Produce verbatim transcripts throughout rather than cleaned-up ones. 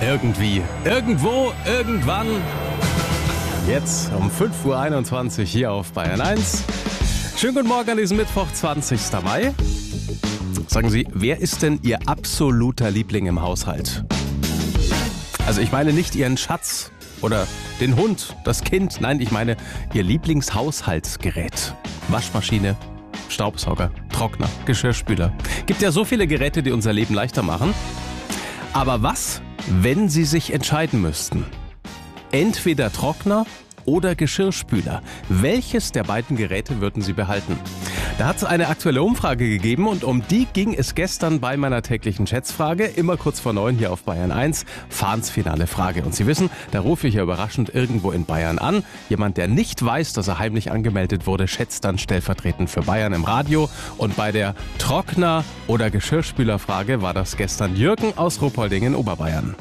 Irgendwie, irgendwo, irgendwann. Jetzt um fünf Uhr einundzwanzig hier auf Bayern eins. Schönen guten Morgen an diesem Mittwoch, zwanzigsten Mai. Sagen Sie, wer ist denn Ihr absoluter Liebling im Haushalt? Also ich meine nicht Ihren Schatz oder den Hund, das Kind. Nein, ich meine Ihr Lieblingshaushaltsgerät. Waschmaschine, Staubsauger, Trockner, Geschirrspüler. Gibt ja so viele Geräte, die unser Leben leichter machen. Aber was, wenn Sie sich entscheiden müssten? Entweder Trockner oder Geschirrspüler. Welches der beiden Geräte würden Sie behalten? Da hat es eine aktuelle Umfrage gegeben und um die ging es gestern bei meiner täglichen Schätzfrage. Immer kurz vor neun hier auf Bayern eins. Fahns finale Frage. Und Sie wissen, da rufe ich ja überraschend irgendwo in Bayern an. Jemand, der nicht weiß, dass er heimlich angemeldet wurde, schätzt dann stellvertretend für Bayern im Radio. Und bei der Trockner- oder Geschirrspülerfrage war das gestern Jürgen aus Ruppolding, Oberbayern.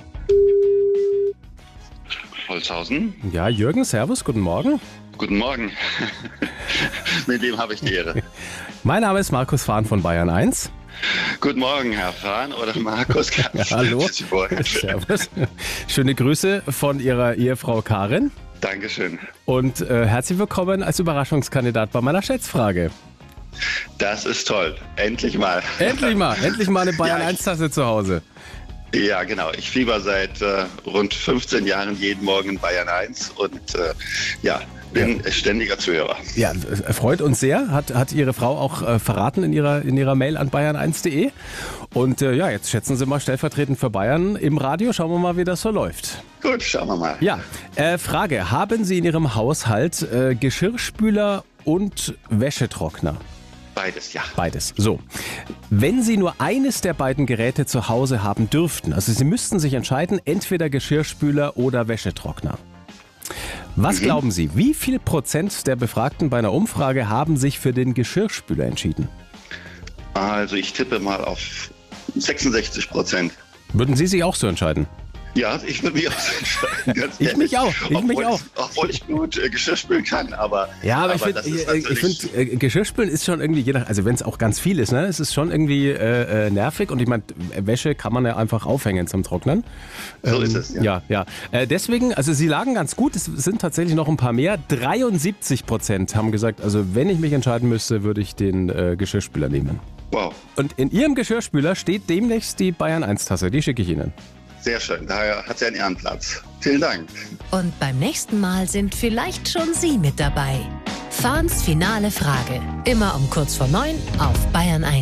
Holzhausen. Ja, Jürgen, servus, guten Morgen. Guten Morgen. Mit wem habe ich die Ehre? Mein Name ist Markus Fahn von Bayern eins. Guten Morgen, Herr Fahn oder Markus. Ja, hallo. Servus. Schöne Grüße von Ihrer Ehefrau Karin. Dankeschön. Und äh, herzlich willkommen als Überraschungskandidat bei meiner Schätzfrage. Das ist toll. Endlich mal. Endlich mal. Endlich mal eine Bayern eins Tasse zu Hause. Ja, genau. Ich fieber seit äh, rund fünfzehn Jahren jeden Morgen in Bayern eins und äh, ja, bin ja. ständiger Zuhörer. Ja, freut uns sehr. Hat, hat Ihre Frau auch äh, verraten in ihrer, in ihrer Mail an bayern eins punkt de. Und äh, ja, jetzt schätzen Sie mal stellvertretend für Bayern im Radio. Schauen wir mal, wie das so läuft. Gut, schauen wir mal. Ja, äh, Frage. Haben Sie in Ihrem Haushalt äh, Geschirrspüler und Wäschetrockner? Beides, ja. Beides. So. Wenn Sie nur eines der beiden Geräte zu Hause haben dürften, also Sie müssten sich entscheiden, entweder Geschirrspüler oder Wäschetrockner. Was mhm. glauben Sie, wie viel Prozent der Befragten bei einer Umfrage haben sich für den Geschirrspüler entschieden? Also ich tippe mal auf sechsundsechzig Prozent. Würden Sie sich auch so entscheiden? Ja, ich würde mich auch so entscheiden. Ganz ich mich auch. Ich obwohl mich auch. Ich, obwohl ich gut äh, Geschirrspülen kann, aber. Ja, aber, aber ich finde, ich find, äh, Geschirrspülen ist schon irgendwie, je nach, also wenn es auch ganz viel ist, ne, es ist schon irgendwie äh, nervig und ich meine, Wäsche kann man ja einfach aufhängen zum Trocknen. So ähm, ist es, ja. Ja, ja. Äh, deswegen, also Sie lagen ganz gut, es sind tatsächlich noch ein paar mehr. dreiundsiebzig Prozent haben gesagt, also wenn ich mich entscheiden müsste, würde ich den äh, Geschirrspüler nehmen. Wow. Und in Ihrem Geschirrspüler steht demnächst die Bayern eins Tasse, die schicke ich Ihnen. Sehr schön, daher hat sie einen Ehrenplatz. Vielen Dank. Und beim nächsten Mal sind vielleicht schon Sie mit dabei. Fahns finale Frage. Immer um kurz vor neun auf Bayern eins.